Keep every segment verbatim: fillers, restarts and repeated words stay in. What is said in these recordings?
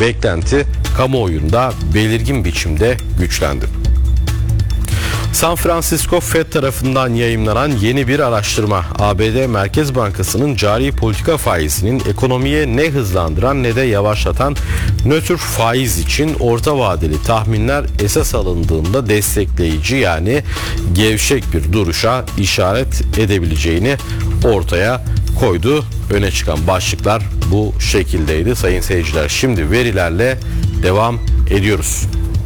beklenti kamuoyunda belirgin biçimde güçlendi. San Francisco Fed tarafından yayımlanan yeni bir araştırma, A B D Merkez Bankası'nın cari politika faizinin ekonomiye ne hızlandıran ne de yavaşlatan nötr faiz için orta vadeli tahminler esas alındığında destekleyici, yani gevşek bir duruşa işaret edebileceğini ortaya koydu. Öne çıkan başlıklar bu şekildeydi sayın seyirciler. Şimdi verilerle devam ediyoruz.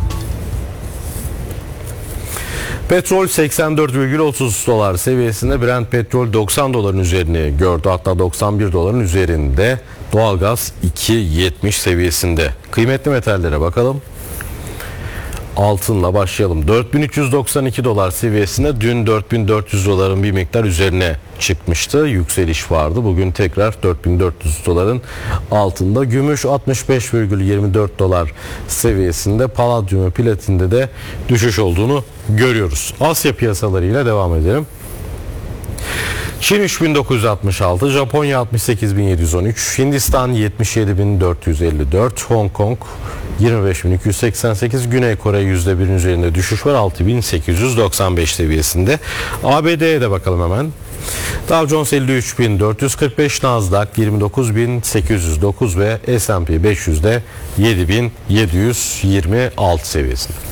Petrol seksen dört virgül otuz dolar seviyesinde, Brent petrol doksan doların üzerini gördü, hatta doksan bir doların üzerinde. Doğalgaz iki yetmiş seviyesinde. Kıymetli metallere bakalım. Altınla başlayalım. dört bin üç yüz doksan iki dolar seviyesinde, dün dört bin dört yüz doların bir miktar üzerine çıkmıştı. Yükseliş vardı. Bugün tekrar dört bin dört yüz doların altında. Gümüş altmış beş virgül yirmi dört dolar seviyesinde. Paladyum ve platinde de düşüş olduğunu görüyoruz. Asya piyasalarıyla devam edelim. Çin üç bin dokuz yüz altmış altı, Japonya altmış sekiz bin yedi yüz on üç, Hindistan yetmiş yedi bin dört yüz elli dört, Hong Kong yirmi beş bin iki yüz seksen sekiz, Güney Kore yüzde birin üzerinde düşüş var, altı bin sekiz yüz doksan beş seviyesinde. A B D'ye de bakalım hemen. Dow Jones elli üç bin dört yüz kırk beş, Nasdaq yirmi dokuz bin sekiz yüz dokuz ve S and P beş yüzde yedi bin yedi yüz yirmi altı seviyesinde.